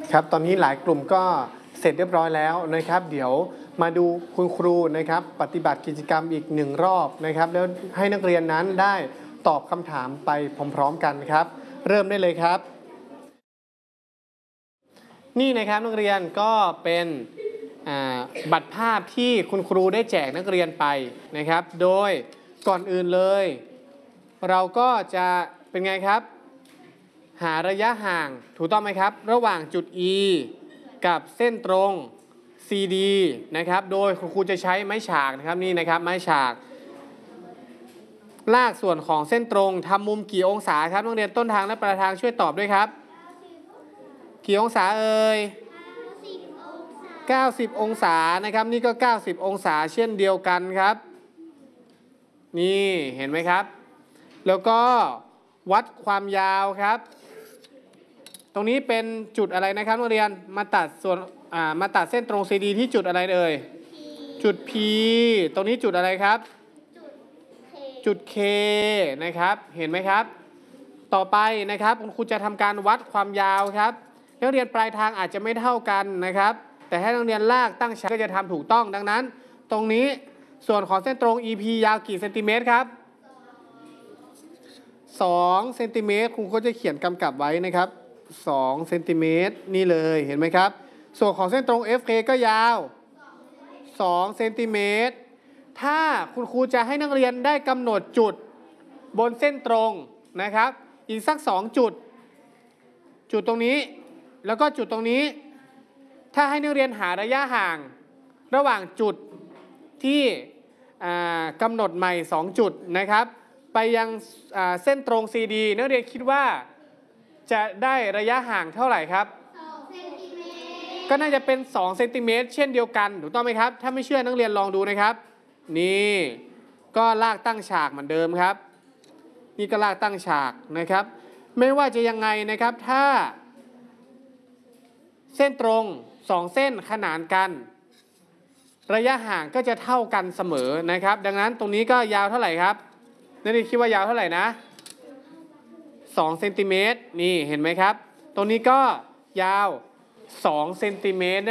ครับตอนนี้หลายกลุ่มก็เสร็จเรียบร้อยแล้วนะครับเดี๋ยวมาดูคุณครูนะครับปฏิบัติกิจกรรมอีก1 รอบนะครับแล้วให้นักเรียนนั้นได้ตอบคำถามไปพร้อมๆกันครับเริ่มได้เลยครับนี่นะครับนักเรียนก็เป็นบัตรภาพที่คุณครูได้แจกนักเรียนไปนะครับโดยก่อนอื่นเลยเราก็จะเป็นไงครับหาระยะห่างถูกต้องไหมครับระหว่างจุด E กับเส้นตรง CD นะครับโดยคุณครูจะใช้ไม้ฉากนะครับนี่นะครับไม้ฉากลากส่วนของเส้นตรงทำมุมกี่องศาครับนักเรียนต้นทางและปลายทางช่วยตอบด้วยครับกี่องศาเอ่ย90 องศานะครับนี่ก็90 องศาเช่นเดียวกันครับนี่เห็นไหมครับแล้วก็วัดความยาวครับตรงนี้เป็นจุดอะไรนะครับนักเรียนมาตัดเส้นตรง CD ที่จุดอะไรเอ่ยจุด P ตรงนี้จุดอะไรครับจุด K นะครับเห็นไหมครับต่อไปนะครับคุณครูจะทำการวัดความยาวครับนักเรียนปลายทางอาจจะไม่เท่ากันนะครับแต่ให้นักเรียนลากตั้งฉากก็จะทำถูกต้องดังนั้นตรงนี้ส่วนของเส้นตรง EP ยาวกี่เซนติเมตรครับ2 เซนติเมตรครูก็จะเขียนกำกับไว้นะครับ2 เซนติเมตรนี่เลยเห็นไหมครับส่วนของเส้นตรง FK ก็ยาว2 เซนติเมตรถ้าคุณครูจะให้นักเรียนได้กำหนดจุดบนเส้นตรงนะครับอีกสัก2 จุดตรงนี้แล้วก็จุดตรงนี้ถ้าให้นักเรียนหาระยะห่างระหว่างจุดที่กำหนดใหม่2 จุดนะครับไปยังเส้นตรง CD นักเรียนคิดว่าจะได้ระยะห่างเท่าไหร่ครับ2 เซนติเมตรก็น่าจะเป็น2 เซนติเมตรเช่นเดียวกันถูกต้องไหมครับถ้าไม่เชื่อนักเรียนลองดูนะครับนี่ก็ลากตั้งฉากเหมือนเดิมครับนี่ก็ลากตั้งฉากนะครับไม่ว่าจะยังไงนะครับถ้าเส้นตรง2 เส้นขนานกันระยะห่างก็จะเท่ากันเสมอนะครับดังนั้นตรงนี้ก็ยาวเท่าไหร่ครับนักเรียนคิดว่ายาวเท่าไหร่นะ2 เซนติเมตรนี่เห็นไหมครับตรงนี้ก็ยาว2 เซนติเมตร